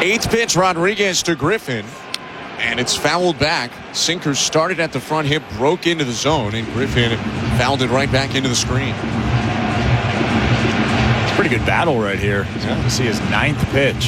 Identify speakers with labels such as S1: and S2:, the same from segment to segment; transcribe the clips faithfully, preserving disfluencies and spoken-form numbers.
S1: Eighth pitch, Rodriguez to Griffin. And it's fouled back. Sinker started at the front hip, broke into the zone, and Griffin fouled it right back into the screen.
S2: It's a pretty good battle right here. Yeah. To see his ninth pitch.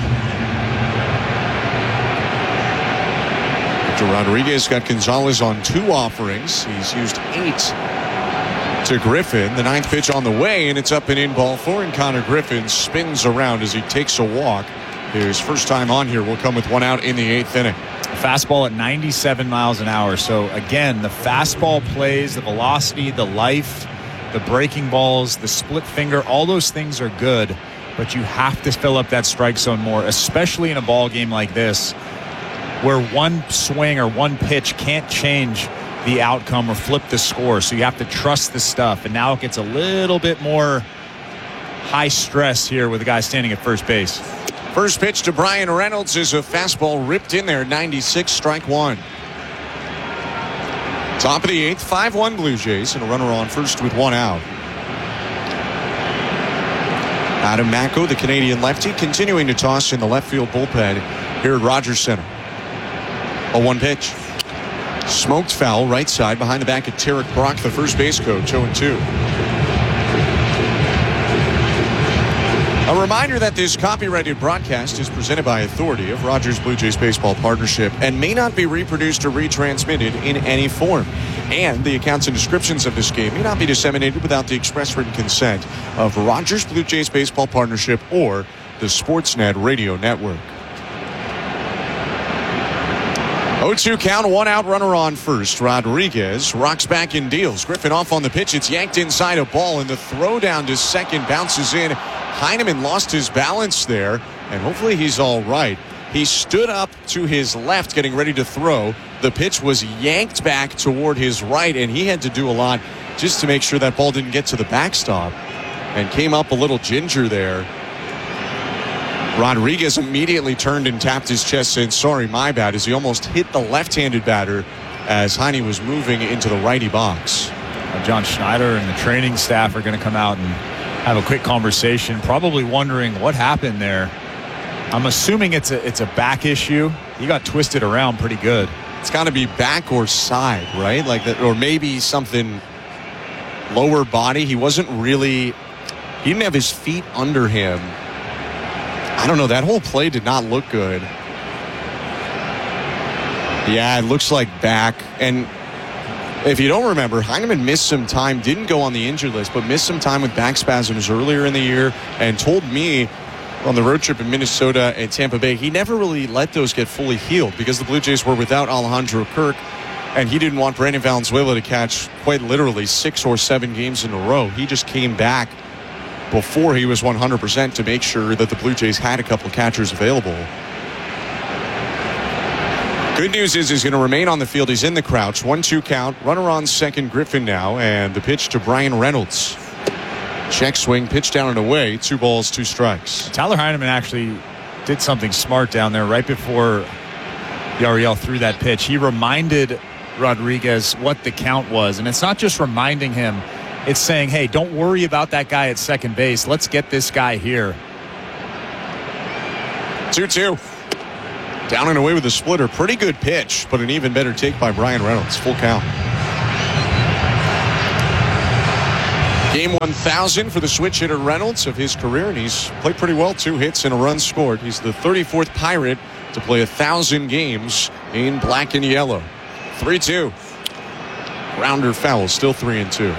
S1: Victor Rodriguez got Gonzalez on two offerings. He's used eight to Griffin. The ninth pitch on the way, and it's up and in, ball four, and Connor Griffin spins around as he takes a walk. His first time on here will come with one out in the eighth inning.
S2: Fastball at ninety-seven miles an hour. So again, the fastball plays, the velocity, the life, the breaking balls, the split finger, all those things are good, but you have to fill up that strike zone more, especially in a ball game like this where one swing or one pitch can't change the outcome or flip the score. So you have to trust the stuff, and now it gets a little bit more high stress here with the guy standing at first base.
S1: First pitch to Bryan Reynolds is a fastball ripped in there, ninety-six, strike one. Top of the eighth, five one Blue Jays, and a runner on first with one out. Adam Macko, the Canadian lefty, continuing to toss in the left field bullpen here at Rogers Center. oh one pitch. Smoked foul right side behind the back of Tarek Brock, the first base coach, oh and two. A reminder that this copyrighted broadcast is presented by authority of Rogers Blue Jays Baseball Partnership and may not be reproduced or retransmitted in any form. And the accounts and descriptions of this game may not be disseminated without the express written consent of Rogers Blue Jays Baseball Partnership or the Sportsnet Radio Network. oh two count, one out, runner on first. Rodriguez rocks back and deals. Griffin off on the pitch. It's yanked inside a ball, and the throw down to second bounces in. Heineman lost his balance there, and hopefully he's all right. He stood up to his left, getting ready to throw. The pitch was yanked back toward his right, and he had to do a lot just to make sure that ball didn't get to the backstop, and came up a little ginger there. Rodriguez immediately turned and tapped his chest, saying, sorry, my bad, as he almost hit the left-handed batter as Heine was moving into the righty box.
S2: John Schneider and the training staff are going to come out and have a quick conversation, probably wondering what happened there. I'm assuming it's a it's a back issue. He got twisted around pretty good.
S1: It's got to be back or side, right? Like that, or maybe something lower body. He wasn't really, he didn't have his feet under him. I don't know. That whole play did not look good. Yeah, it looks like back. And if you don't remember, Heineman missed some time, didn't go on the injured list, but missed some time with back spasms earlier in the year, and told me on the road trip in Minnesota and Tampa Bay, he never really let those get fully healed because the Blue Jays were without Alejandro Kirk, and he didn't want Brandon Valenzuela to catch quite literally six or seven games in a row. He just came back before he was one hundred percent to make sure that the Blue Jays had a couple of catchers available. Good news is he's going to remain on the field. He's in the crouch. one two count. Runner on second, Griffin now. And the pitch to Bryan Reynolds. Check swing, pitch down and away. Two balls, two strikes.
S2: Tyler Heineman actually did something smart down there right before Yariel threw that pitch. He reminded Rodriguez what the count was. And it's not just reminding him. It's saying, hey, don't worry about that guy at second base. Let's get this guy here.
S1: two two. Down and away with a splitter. Pretty good pitch, but an even better take by Bryan Reynolds. Full count. Game one thousand for the switch hitter Reynolds of his career, and he's played pretty well. Two hits and a run scored. He's the thirty-fourth Pirate to play one thousand games in black and yellow. three two. Rounder foul, still three and two.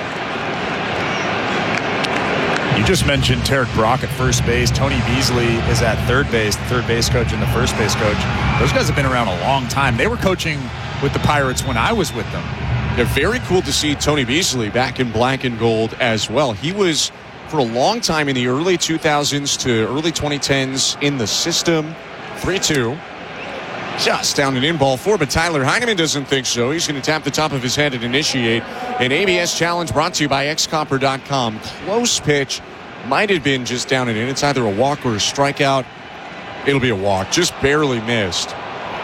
S2: You just mentioned Tarek Brock at first base. Tony Beasley is at third base, the third base coach and the first base coach. Those guys have been around a long time. They were coaching with the Pirates when I was with them.
S1: Yeah, very cool to see Tony Beasley back in black and gold as well. He was, for a long time in the early two thousands to early twenty tens, in the system. three two. Just down and in, ball four, but Tyler Heineman doesn't think so. He's going to tap the top of his head and initiate an A B S challenge brought to you by X Copper dot com. Close pitch. Might have been just down and in. It's either a walk or a strikeout. It'll be a walk. Just barely missed.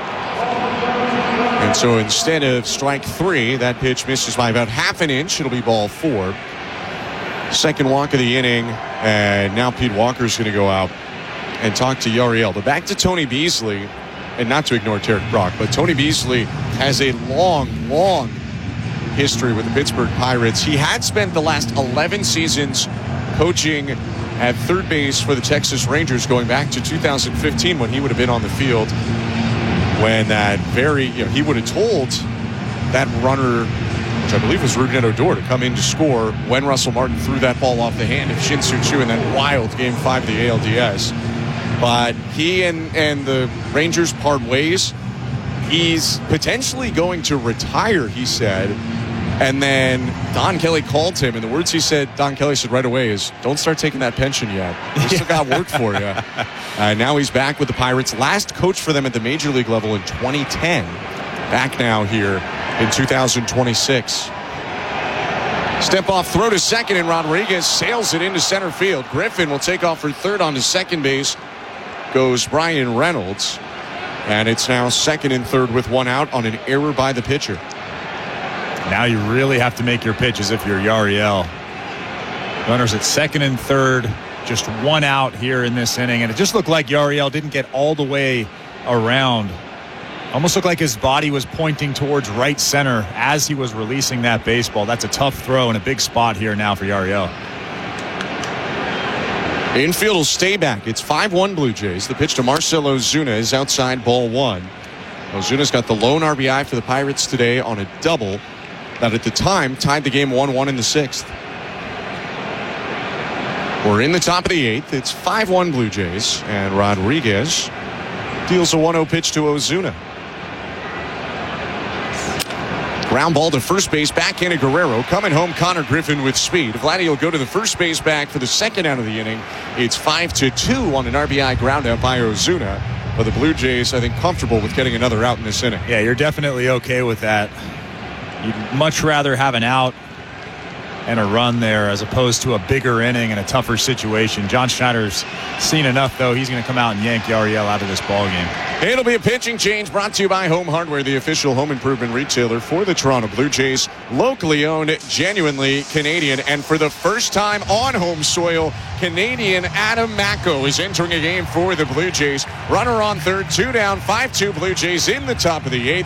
S1: And so instead of strike three, that pitch misses by about half an inch. It'll be ball four. Second walk of the inning. And now Pete Walker's going to go out. and talk to Yariel. But back to Tony Beasley, and not to ignore Tarek Brock, but Tony Beasley has a long, long history with the Pittsburgh Pirates. He had spent the last eleven seasons coaching at third base for the Texas Rangers, going back to two thousand fifteen when he would have been on the field, when that very, you know, he would have told that runner, which I believe was Rougned Odor, to come in to score when Russell Martin threw that ball off the hand of Shin-Soo Choo in that wild Game five of the A L D S. But he and, and the Rangers part ways. He's potentially going to retire, he said. And then Don Kelly called him, and the words he said, Don Kelly said right away is, don't start taking that pension yet. We still got work for you. Uh, now he's back with the Pirates. Last coach for them at the major league level in twenty ten. Back now here in two thousand twenty-six. Step off throw to second, and Rodriguez sails it into center field. Griffin will take off for third. On to second base goes Brian Reynolds. And it's now second and third with one out on an error by the pitcher.
S2: Now you really have to make your pitch as if you're Yariel. Runners at second and third, just one out here in this inning. And it just looked like Yariel didn't get all the way around. Almost looked like his body was pointing towards right center as he was releasing that baseball. That's a tough throw and a big spot here now for Yariel.
S1: Infield will stay back. It's five one Blue Jays. The pitch to Marcell Ozuna is outside, ball one. Ozuna's got the lone R B I for the Pirates today on a double that at the time tied the game one one in the sixth. We're in the top of the eighth. It's five one Blue Jays, and Rodriguez deals a one oh pitch to Ozuna. Ground ball to first base, backhanded Guerrero. Coming home, Connor Griffin with speed. Vladdy will go to the first base back for the second out of the inning. It's five to two on an R B I ground out by Ozuna. But the Blue Jays, I think, comfortable with getting another out in this inning.
S2: Yeah, you're definitely okay with that. You'd much rather have an out and a run there as opposed to a bigger inning and a tougher situation. John Schneider's seen enough, though. He's going to come out and yank Yariel out of this ballgame.
S1: It'll be a pitching change brought to you by Home Hardware, the official home improvement retailer for the Toronto Blue Jays. Locally owned, genuinely Canadian, and for the first time on home soil, Canadian Adam Macko is entering a game for the Blue Jays. Runner on third, two down, five two Blue Jays in the top of the eighth.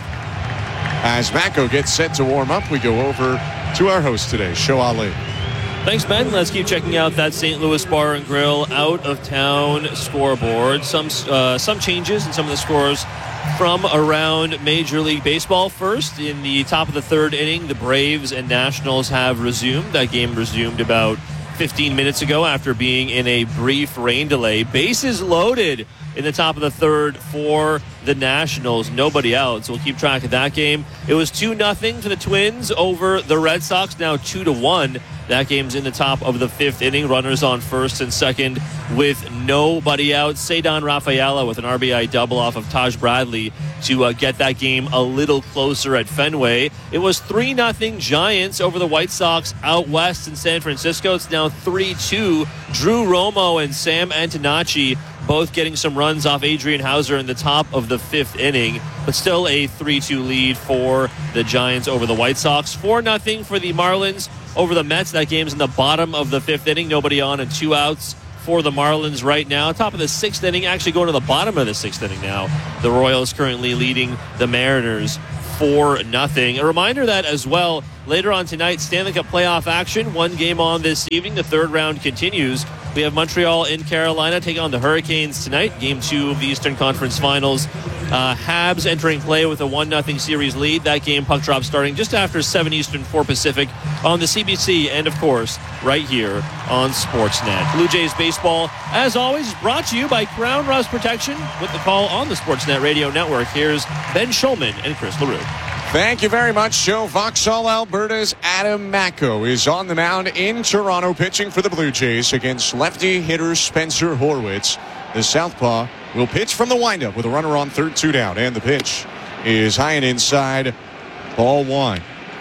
S1: As Macko gets set to warm up, we go over to our host today, Show Ali.
S3: Thanks, Ben. Let's keep checking out that Saint Louis Bar and Grill out-of-town scoreboard. Some uh, some changes in some of the scores from around Major League Baseball. First, in the top of the third inning, the Braves and Nationals have resumed. That game resumed about fifteen minutes ago after being in a brief rain delay. Bases loaded in the top of the third for the Nationals. Nobody out, so we'll keep track of that game. It was two nothing for the Twins over the Red Sox, now two to one. That game's in the top of the fifth inning. Runners on first and second with nobody out. Ceddanne Rafaela with an R B I double off of Taj Bradley to uh, get that game a little closer at Fenway. It was three nothing Giants over the White Sox out west in San Francisco. It's now three two. Drew Romo and Sam Antonacci both getting some runs off Adrian Hauser in the top of the fifth inning, but still a three two lead for the Giants over the White Sox. four nothing for the Marlins over the Mets. That game's in the bottom of the fifth inning. Nobody on and two outs for the Marlins right now. Top of the sixth inning, actually going to the bottom of the sixth inning now. The Royals currently leading the Mariners four nothing. A reminder that as well, later on tonight, Stanley Cup playoff action. One game on this evening. The third round continues. We have Montreal in Carolina taking on the Hurricanes tonight. Game two of the Eastern Conference Finals. Uh, Habs entering play with a one nothing series lead. That game, puck drop starting just after seven Eastern, four Pacific on the C B C and, of course, right here on Sportsnet. Blue Jays baseball, as always, is brought to you by Crown Rust Protection with the call on the Sportsnet Radio Network. Here's Ben Schulman and Chris LaRue.
S1: Thank you very much, Joe. Vauxhall Alberta's Adam Macko is on the mound in Toronto pitching for the Blue Jays against lefty hitter Spencer Horwitz. The southpaw will pitch from the windup with a runner on third, two down. And the pitch is high and inside, ball one.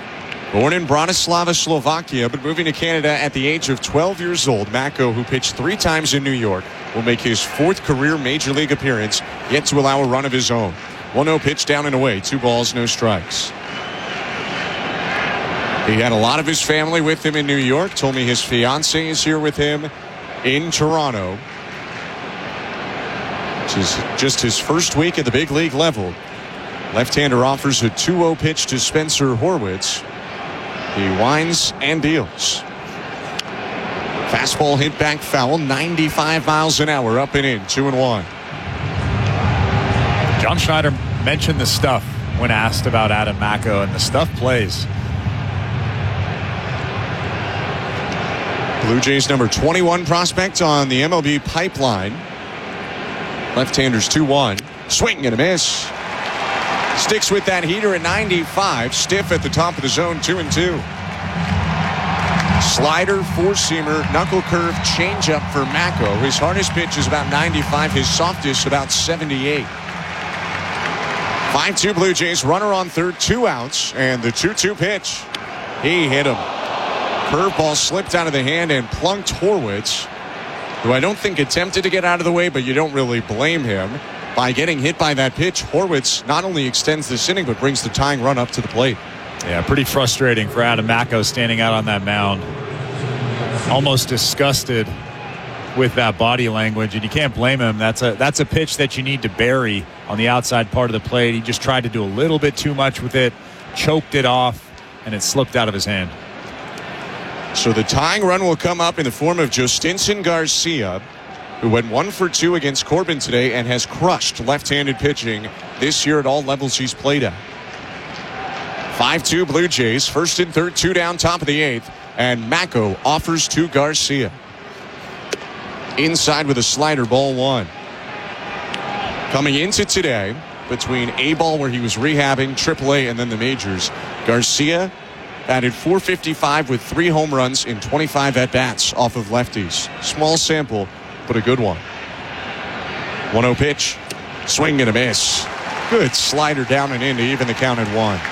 S1: Born in Bratislava, Slovakia, but moving to Canada at the age of twelve years old, Macko, who pitched three times in New York, will make his fourth career Major League appearance, yet to allow a run of his own. one oh pitch down and away. Two balls, no strikes. He had a lot of his family with him in New York. Told me his fiancée is here with him in Toronto. which is just his first week at the big league level. Left-hander offers a two oh pitch to Spencer Horwitz. He winds and deals. Fastball hit back foul, ninety-five miles an hour, up and in, two and one.
S2: John Schneider mentioned the stuff when asked about Adam Macko, and the stuff plays.
S1: Blue Jays number twenty-one prospect on the M L B pipeline. Left-handers two one. Swing and a miss. Sticks with that heater at ninety-five. Stiff at the top of the zone, two and two. Slider, four-seamer, knuckle curve, changeup for Macko. His hardest pitch is about ninety-five. His softest about seventy-eight. five two Blue Jays. Runner on third, two outs, and the two two pitch. He hit him. Curveball slipped out of the hand and plunked Horwitz, who I don't think attempted to get out of the way, but you don't really blame him. By getting hit by that pitch, Horwitz not only extends this inning, but brings the tying run up to the plate.
S2: Yeah, pretty frustrating for Adam Macko standing out on that mound. Almost disgusted with that body language, and you can't blame him. That's a that's a pitch that you need to bury on the outside part of the plate. He just tried to do a little bit too much with it, choked it off, and it slipped out of his hand.
S1: So the tying run will come up in the form of Justinson Garcia, who went one for two against Corbin today and has crushed left-handed pitching this year at all levels he's played at. five two Blue Jays, first and third, two down, top of the eighth, and Macko offers to Garcia. Inside with a slider, ball one. Coming into today, between A-ball where he was rehabbing, triple A, and then the majors, Garcia batted four fifty-five with three home runs in twenty-five at-bats off of lefties. Small sample, but a good one. one oh pitch. Swing and a miss. Good slider down and in to even the count at one.